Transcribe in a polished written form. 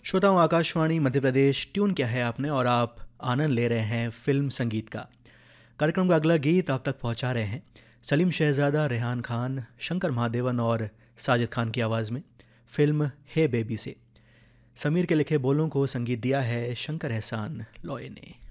श्रोताओं, आकाशवाणी मध्य प्रदेश ट्यून किया है आपने और आप आनंद ले रहे हैं फिल्म संगीत का। कार्यक्रम का अगला गीत आप तक पहुंचा रहे हैं सलीम शहजादा, रेहान खान, शंकर महादेवन और साजिद खान की आवाज़ में फिल्म हे बेबी से। समीर के लिखे बोलों को संगीत दिया है शंकर एहसान लॉय ने।